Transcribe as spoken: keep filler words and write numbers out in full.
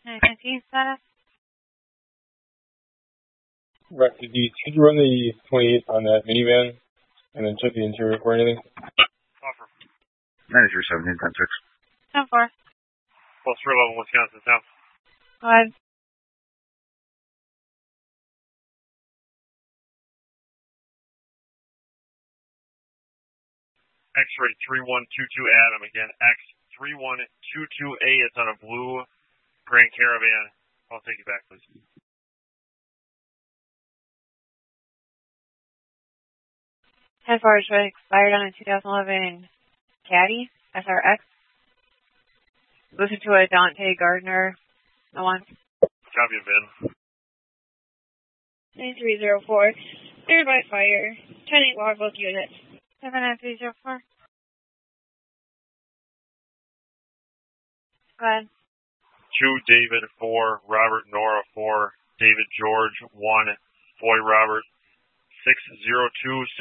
nineteen status. Right, did you, could you run the twenty-eight on that minivan and then check the interior for anything? Offer. ninety-three seventeen, ten six. ten four. Pulse three eleven, Wisconsin, south. Go ahead. X-ray three one two two Adam again. X three one two two A. It's on a blue Grand Caravan. I'll take you back, please. ten four is expired on a two thousand eleven Caddy S R X. Listen to a Dante Gardner. No one. Copy of Ben. nine three zero four. Cleared by fire. ten eight log both units. seven nine three zero four. Go ahead. two David four, Robert Nora four, David George one, Foy Robert six zero two.